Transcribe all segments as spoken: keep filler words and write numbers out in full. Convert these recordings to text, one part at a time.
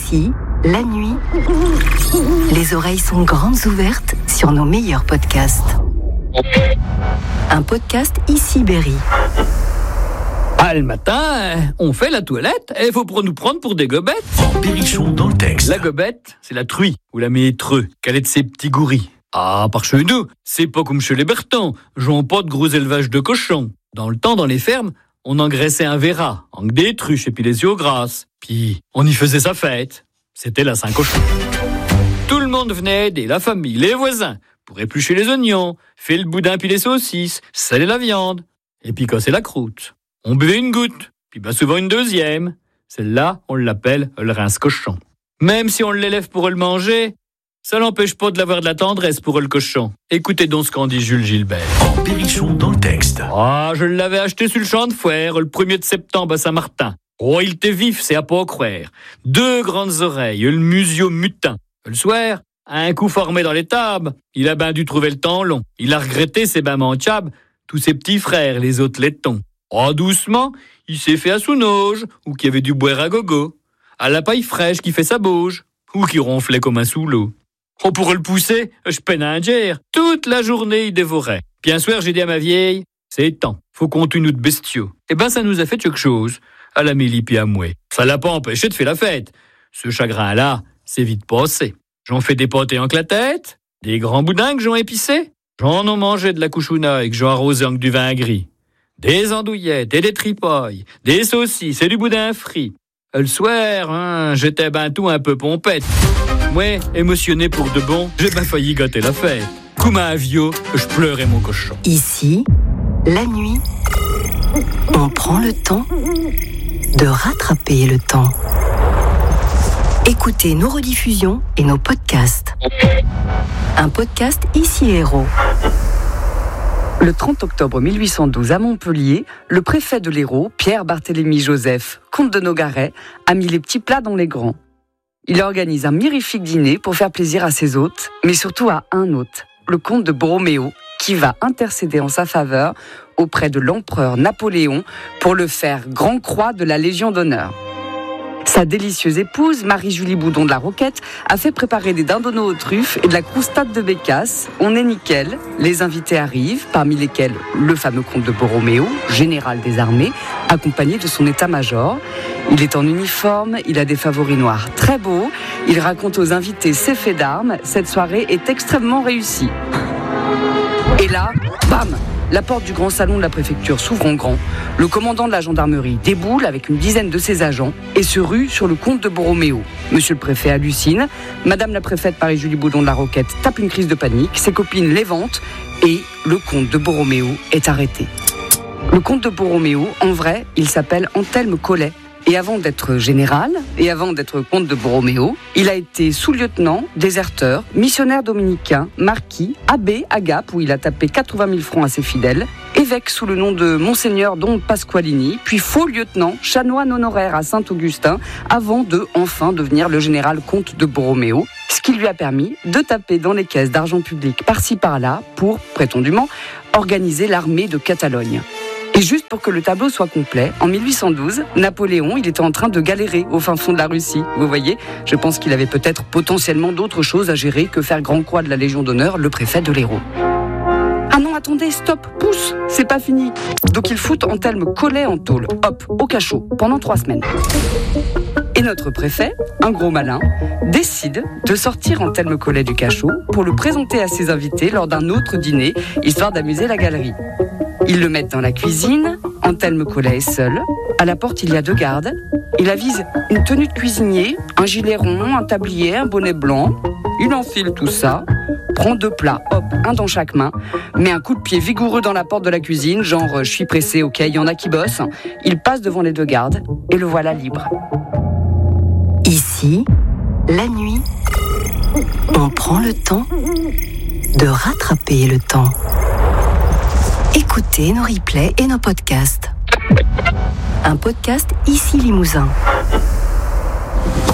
Ici, la nuit, les oreilles sont grandes ouvertes sur nos meilleurs podcasts. Un podcast Ici Berry. Ah, le matin, on fait la toilette et il faut pour nous prendre pour des gobettes. Berrichon dans le texte. La gobette, c'est la truie ou la métreux, qu'elle est de ses petits gouris. Ah, par chez nous, c'est pas comme chez les Bertans, j'en pas de gros élevage de cochons. Dans le temps, dans les fermes, on engraissait un verra, avec des truches et puis les yeux grasses. Puis, on y faisait sa fête. C'était la Saint-Cochon. Tout le monde venait aider, la famille, les voisins, pour éplucher les oignons, faire le boudin puis les saucisses, saler la viande, et puis casser la croûte. On buvait une goutte, puis bien souvent une deuxième. Celle-là, on l'appelle le rince-cochon. Même si on l'élève pour le manger, ça n'empêche pas de l'avoir de la tendresse pour le cochon. Écoutez donc ce qu'en dit Jules Gilbert. Berrichon dans le texte. Ah, je l'avais acheté sur le champ de foire le premier de septembre à Saint-Martin. Oh, il était vif, c'est à pas croire. Deux grandes oreilles, le musio mutin. Le soir, un coup formé dans les tables, il a ben dû trouver le temps long. Il a regretté ses bains manchables, tous ses petits frères, les autres laitons. Oh, doucement, il s'est fait à sous-noge, ou qui avait dû boire à gogo. À la paille fraîche qui fait sa bauge, ou qui ronflait comme un sous-l'eau. Oh, pour le pousser, je peine à ingère. Toute la journée, il dévorait. Puis un soir, j'ai dit à ma vieille, c'est temps, faut qu'on tue nous de bestiaux. Eh ben, ça nous a fait quelque chose, à la Mélie puis à moi. Ça l'a pas empêché de faire la fête. Ce chagrin-là, c'est vite passé. J'en fais des pâtés en tête, des grands boudins que j'en épicé. J'en ai mangé de la couchouna et que j'en arrosé avec du vin gris. Des andouillettes et des tripailles, des saucisses et du boudin frit. Le soir, hein, j'étais ben tout un peu pompette. Moi, émotionné pour de bon, j'ai ben failli gâter la fête. Comme un vieux, je pleurais mon cochon. Ici, la nuit, on prend le temps de rattraper le temps. Écoutez nos rediffusions et nos podcasts. Un podcast Ici Héros. Le trente octobre mille huit cent douze, à Montpellier, le préfet de l'Hérault, Pierre-Barthélemy Joseph, comte de Nogaret, a mis les petits plats dans les grands. Il organise un mirifique dîner pour faire plaisir à ses hôtes, mais surtout à un hôte, le comte de Borroméo, qui va intercéder en sa faveur auprès de l'empereur Napoléon pour le faire grand croix de la Légion d'honneur. Sa délicieuse épouse, Marie-Julie Boudon de la Roquette, a fait préparer des dindonneaux aux truffes et de la croustade de bécasse. On est nickel. Les invités arrivent, parmi lesquels le fameux comte de Borroméo, général des armées, accompagné de son état-major. Il est en uniforme, il a des favoris noirs très beaux. Il raconte aux invités ses faits d'armes. Cette soirée est extrêmement réussie. Et là, bam! La porte du grand salon de la préfecture s'ouvre en grand. Le commandant de la gendarmerie déboule avec une dizaine de ses agents et se rue sur le comte de Borroméo. Monsieur le préfet hallucine. Madame la préfète Marie-Julie Boudon de la Roquette tape une crise de panique. Ses copines l'éventent et le comte de Borroméo est arrêté. Le comte de Borroméo, en vrai, il s'appelle Anthelme Collet. Et avant d'être général, et avant d'être comte de Borroméo, il a été sous-lieutenant, déserteur, missionnaire dominicain, marquis, abbé à Gap, où il a tapé quatre-vingt mille francs à ses fidèles, évêque sous le nom de Monseigneur Don Pasqualini, puis faux lieutenant, chanoine honoraire à Saint-Augustin, avant de enfin devenir le général comte de Borroméo, ce qui lui a permis de taper dans les caisses d'argent public par-ci par-là pour, prétendument, organiser l'armée de Catalogne. Et juste pour que le tableau soit complet, en mille huit cent douze, Napoléon, il était en train de galérer au fin fond de la Russie. Vous voyez, je pense qu'il avait peut-être potentiellement d'autres choses à gérer que faire grand croix de la Légion d'honneur, le préfet de l'Hérault. Ah non, attendez, stop, pousse, c'est pas fini. Donc il fout Anthelme Collet en tôle, hop, au cachot, pendant trois semaines. Et notre préfet, un gros malin, décide de sortir Anthelme Collet du cachot pour le présenter à ses invités lors d'un autre dîner, histoire d'amuser la galerie. Ils le mettent dans la cuisine, Anthelme Collet est seul. À la porte, il y a deux gardes. Il avise une tenue de cuisinier, un gilet rond, un tablier, un bonnet blanc. Il enfile tout ça, prend deux plats, hop, un dans chaque main, met un coup de pied vigoureux dans la porte de la cuisine, genre « je suis pressé, ok, il y en a qui bossent ». Il passe devant les deux gardes et le voilà libre. Ici, la nuit, on prend le temps de rattraper le temps. Écoutez nos replays et nos podcasts. Un podcast Ici Limousin.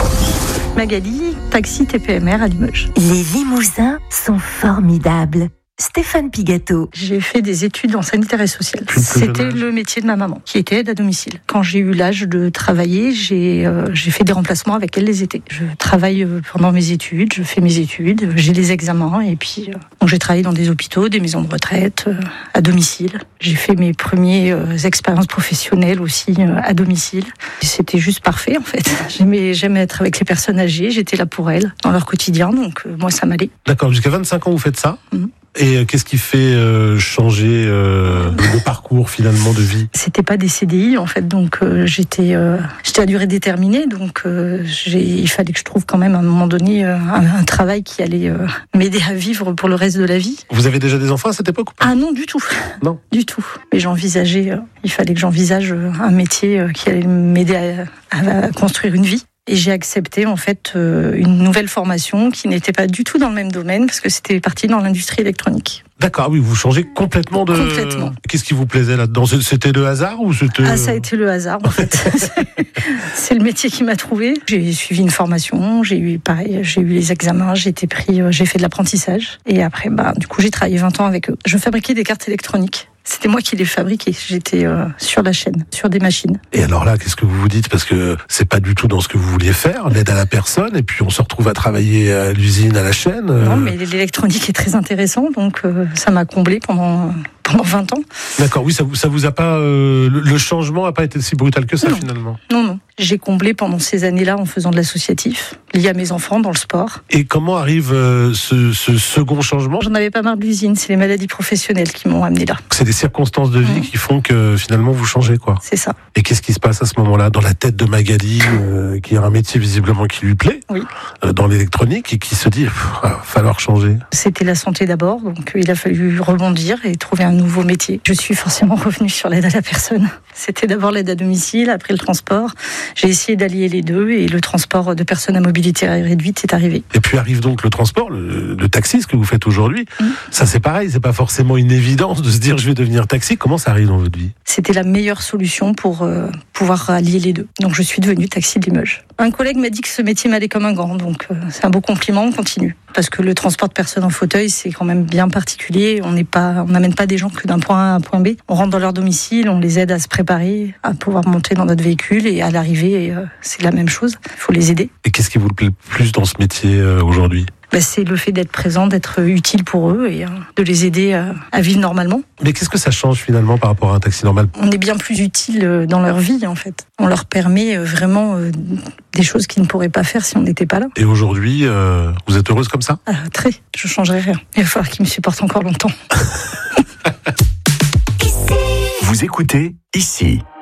Magali, taxi T P M R à Limoges. Les Limousins sont formidables. Stéphane Pigato. J'ai fait des études en sanitaire et social. C'était le métier de ma maman, qui était aide à domicile. Quand j'ai eu l'âge de travailler, j'ai euh, j'ai fait des remplacements avec elle les étés. Je travaille pendant mes études, je fais mes études, j'ai les examens et puis euh, donc j'ai travaillé dans des hôpitaux, des maisons de retraite, euh, à domicile. J'ai fait mes premières euh, expériences professionnelles aussi euh, à domicile. C'était juste parfait en fait. J'aimais, j'aimais être avec les personnes âgées, j'étais là pour elles, dans leur quotidien, donc euh, moi ça m'allait. D'accord, jusqu'à vingt-cinq ans vous faites ça mmh. Et euh, qu'est-ce qui fait euh, changer euh, le parcours finalement de vie ? C'était pas des C D I en fait, donc euh, j'étais euh, j'étais à durée déterminée, donc euh, j'ai, il fallait que je trouve quand même à un moment donné euh, un, un travail qui allait euh, m'aider à vivre pour le reste de la vie. Vous avez déjà des enfants à cette époque ou pas ? Ah non, du tout. Non. Du tout. Mais j'envisageais, euh, il fallait que j'envisage euh, un métier euh, qui allait m'aider à, à, à construire une vie. Et j'ai accepté en fait euh, une nouvelle formation qui n'était pas du tout dans le même domaine parce que c'était parti dans l'industrie électronique. D'accord, oui, vous changez complètement de... Complètement. Qu'est-ce qui vous plaisait là-dedans ? C'était le hasard ou c'était... Ah, ça a été le hasard en fait. C'est le métier qui m'a trouvé. J'ai suivi une formation, j'ai eu pareil, j'ai eu les examens, j'ai été pris, j'ai fait de l'apprentissage. Et après, bah, du coup, j'ai travaillé vingt ans avec eux. Je fabriquais des cartes électroniques. C'était moi qui les fabriquais. J'étais euh, sur la chaîne, sur des machines. Et alors là, qu'est-ce que vous vous dites ? Parce que c'est pas du tout dans ce que vous vouliez faire, l'aide à la personne, et puis on se retrouve à travailler à l'usine, à la chaîne. Euh... Non, mais l'électronique est très intéressant, donc euh, ça m'a comblé pendant pendant vingt ans. D'accord, oui, ça vous ça vous a pas euh, le changement a pas été si brutal que ça non. finalement. Non, non. J'ai comblé pendant ces années-là en faisant de l'associatif, lié à mes enfants dans le sport. Et comment arrive euh, ce, ce second changement ? J'en avais pas marre de l'usine, c'est les maladies professionnelles qui m'ont amené là. C'est des circonstances de vie mmh. qui font que finalement vous changez, quoi. C'est ça. Et qu'est-ce qui se passe à ce moment-là dans la tête de Magali, euh, qui a un métier visiblement qui lui plaît, oui. euh, dans l'électronique, et qui se dit il va falloir changer ? C'était la santé d'abord, donc il a fallu rebondir et trouver un nouveau métier. Je suis forcément revenue sur l'aide à la personne. C'était d'abord l'aide à domicile, après le transport. J'ai essayé d'allier les deux et le transport de personnes à mobilité réduite est arrivé. Et puis arrive donc le transport, le, le taxi, ce que vous faites aujourd'hui. Mmh. Ça c'est pareil, c'est pas forcément une évidence de se dire je vais devenir taxi. Comment ça arrive dans votre vie ? C'était la meilleure solution pour euh, pouvoir allier les deux. Donc je suis devenue taxi de Limoges. Un collègue m'a dit que ce métier m'allait comme un gant, donc euh, c'est un beau compliment, on continue. Parce que le transport de personnes en fauteuil, c'est quand même bien particulier. On n'est pas, on n'amène pas des gens que d'un point A à un point B. On rentre dans leur domicile, on les aide à se préparer, à pouvoir monter dans notre véhicule et à l'arrivée, euh, c'est la même chose. Il faut les aider. Et qu'est-ce qui vous plaît le plus dans ce métier euh, aujourd'hui ? Ben, c'est le fait d'être présent, d'être utile pour eux et euh, de les aider à, à vivre normalement. Mais qu'est-ce que ça change finalement par rapport à un taxi normal ? On est bien plus utile dans leur vie en fait. On leur permet vraiment euh, des choses qu'ils ne pourraient pas faire si on n'était pas là. Et aujourd'hui, euh, vous êtes heureuse comme ça ? Ah, très. Je ne changerai rien. Il va falloir qu'ils me supportent encore longtemps. Vous écoutez Ici.